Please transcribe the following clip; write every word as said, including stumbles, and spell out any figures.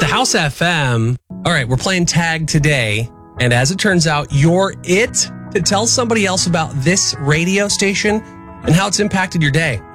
to House F M. All right, we're playing tag today. And as it turns out, you're it to tell somebody else about this radio station and how it's impacted your day.